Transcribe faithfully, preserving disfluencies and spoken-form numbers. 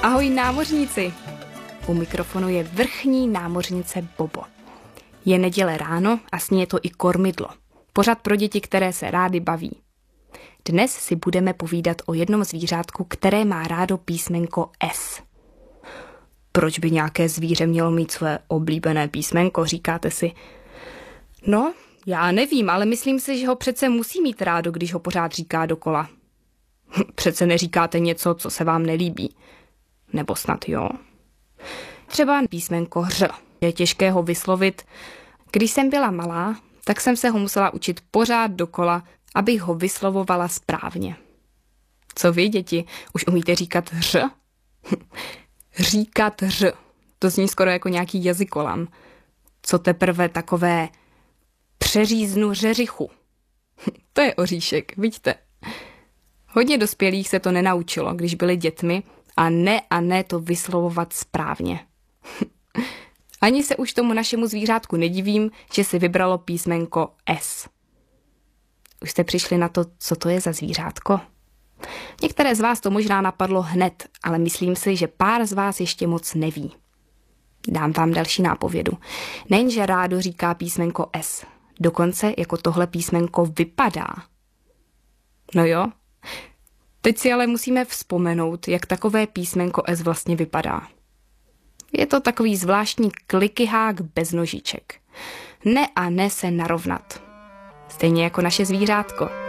Ahoj námořníci! U mikrofonu je vrchní námořnice Bobo. Je neděle ráno a s ní je to i kormidlo. Pořad pro děti, které se rády baví. Dnes si budeme povídat o jednom zvířátku, které má rádo písmenko S. Proč by nějaké zvíře mělo mít své oblíbené písmenko, říkáte si? No, já nevím, ale myslím si, že ho přece musí mít rádo, když ho pořád říká dokola. Přece neříkáte něco, co se vám nelíbí. Nebo snad jo. Třeba písmenko Ř. Je těžké ho vyslovit. Když jsem byla malá, tak jsem se ho musela učit pořád dokola, abych ho vyslovovala správně. Co vy, děti, už umíte říkat Ř? Říkat Ř. To zní skoro jako nějaký jazykolam. Co teprve takové přeříznu řeřichu. To je oříšek, vidíte. Hodně dospělých se to nenaučilo, když byli dětmi, a ne a ne to vyslovovat správně. Ani se už tomu našemu zvířátku nedivím, že si vybralo písmenko S. Už jste přišli na to, co to je za zvířátko? Některé z vás to možná napadlo hned, ale myslím si, že pár z vás ještě moc neví. Dám vám další nápovědu. Nejenže rádo říká písmenko S, dokonce jako tohle písmenko vypadá. No jo, teď si ale musíme vzpomenout, jak takové písmenko S vlastně vypadá. Je to takový zvláštní klikyhák bez nožiček. Ne a ne se narovnat. Stejně jako naše zvířátko.